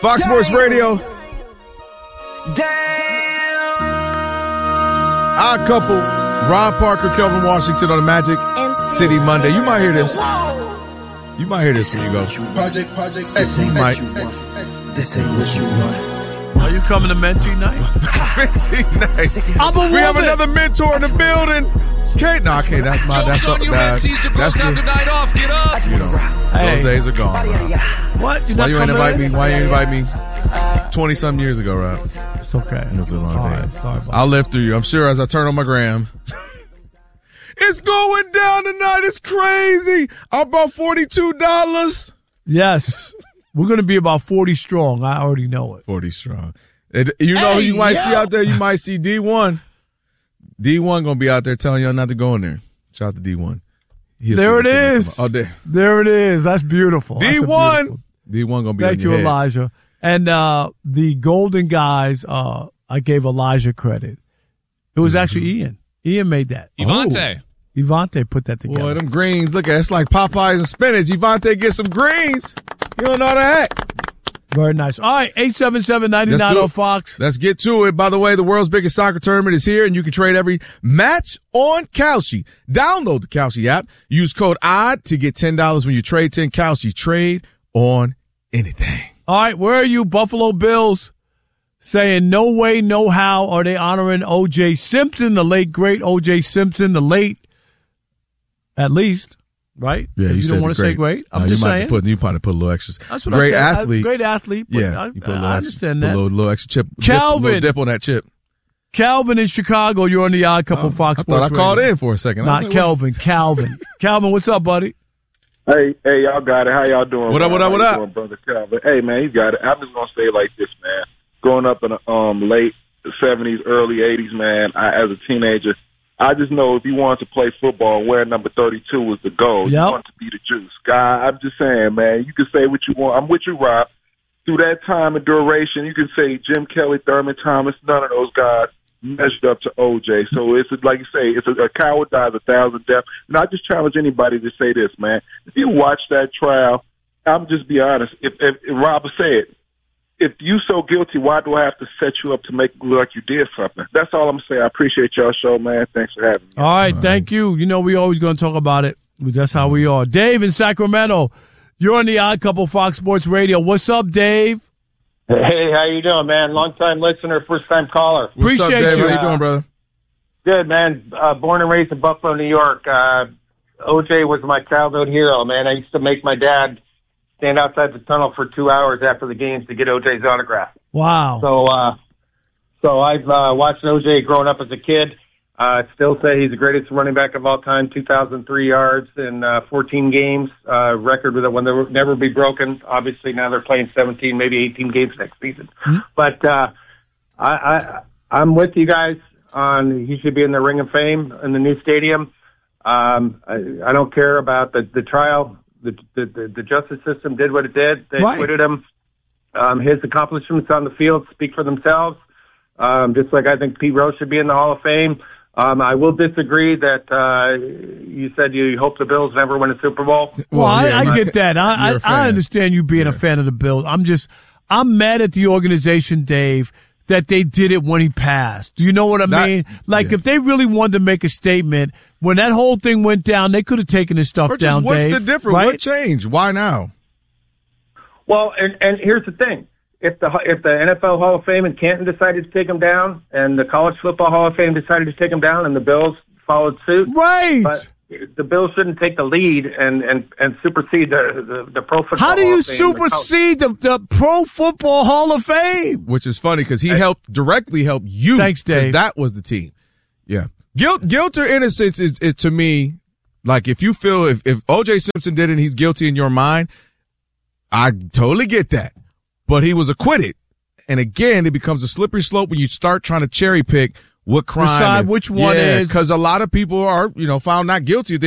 Fox Sports Radio. Odd couple, Ron Parker, Kelvin Washington on the Magic City Monday. You might hear this. You might hear this when you go. Project. This ain't what you want. This ain't what you want. Are you coming to Mentee night? Mentee night. I'm a woman. We have another mentor in the building. Kate, no, okay, that's my. That's the. That's the. Night off. Get up. You know, those days are gone. Rob. What? Why you ain't invite me? Why you invite me? 20-something years ago, Rob. It's okay. It was a long day. Sorry. I'll live through you. I'm sure as I turn on my gram. It's going down tonight. It's crazy. I bought $42. Yes. We're going to be about 40 strong. I already know it. 40 strong. You know who you might see out there? You might see D1. D1 going to be out there telling y'all not to go in there. Shout out to D1. There it is. Oh, there. There it is. That's beautiful. D1. D1 going to be Thank in your you, head. Elijah. And the Golden Guys, I gave Elijah credit. It was actually Ian. Ian made that. Ivante put that together. Boy, them greens, look at it. It's like Popeyes and spinach. Ivante get some greens. You don't know how to act. Very nice. All right, 877-99 on Fox. Let's get to it. By the way, the world's biggest soccer tournament is here, and you can trade every match on Kalshi. Download the Kalshi app. Use code ODD to get $10 when you trade 10 Kalshi. Trade on anything. All right, where are you, Buffalo Bills? Saying no way, no how are they honoring O.J. Simpson, the late, great O.J. Simpson, the late, at least, right? Yeah, you don't want to say great. I'm just saying. You probably put a little extra. That's what great I said. athlete. Great athlete. But Yeah, you put a little I extra, understand that. Put a little extra chip. Calvin. Little dip on that chip. Calvin in Chicago, you're on the Odd Couple Fox I Sports thought I called Radio. in for a second. Not Kelvin. Calvin. Calvin, what's up, buddy? Hey, y'all got it. How y'all doing? What up? How you doing, brother Calvin? Hey, man, you got it. I'm just gonna say it like this, man. Growing up in the late '70s, early '80s, man, as a teenager, I just know if you wanted to play football, wearing number 32 was the goal. Yep. You wanted to be the juice. Guy, I'm just saying, man, you can say what you want. I'm with you, Rob. Through that time and duration, you can say Jim Kelly, Thurman Thomas, none of those guys measured up to O.J. So it's like you say, it's a coward dies 1,000 deaths. And I just challenge anybody to say this, man. If you watch that trial, I'm just be honest. If Rob said, if you so guilty, why do I have to set you up to make it look like you did something? That's all I'm saying. I appreciate y'all show, man. Thanks for having me. All right, thank you. You know, we always going to talk about it. That's how we are. Dave in Sacramento, you're on the Odd Couple Fox Sports Radio. What's up, Dave? Hey, how you doing, man? Long-time listener, first-time caller. What's up, Appreciate Dave? you. How you doing, brother? Good, man. Born and raised in Buffalo, New York. OJ was my childhood hero, man. I used to make my dad stand outside the tunnel for 2 hours after the games to get OJ's autograph. Wow. So I've watched OJ growing up as a kid. Still say he's the greatest running back of all time, 2,003 yards in 14 games. Record that will never be broken. Obviously, now they're playing 17, maybe 18 games next season. Mm-hmm. But I'm with you guys on he should be in the Ring of Fame in the new stadium. I don't care about the trial. The justice system did what it did. They acquitted him. His accomplishments on the field speak for themselves. Just like I think Pete Rose should be in the Hall of Fame. I will disagree that you said you hope the Bills never win a Super Bowl. Well, I get that. I understand you being a fan of the Bills. I'm mad at the organization, Dave, that they did it when he passed. Do you know what I mean? Like, if they really wanted to make a statement, when that whole thing went down, they could have taken his stuff down, what's Dave. the difference? Right? What changed? Why now? Well, and here's the thing. If the NFL Hall of Fame in Canton decided to take him down, and the College Football Hall of Fame decided to take him down, and the Bills followed suit, right? But the Bills shouldn't take the lead and supersede the Pro Football How do Hall you of Fame supersede the Pro Football Hall of Fame? Which is funny because he directly helped you. Thanks, Dave. That was the team. Yeah. Guilt or innocence is to me, like if you feel if O.J. Simpson did it and he's guilty in your mind, I totally get that. But he was acquitted. And again, it becomes a slippery slope when you start trying to cherry pick what crime. Decide which one is. Because a lot of people are, found not guilty.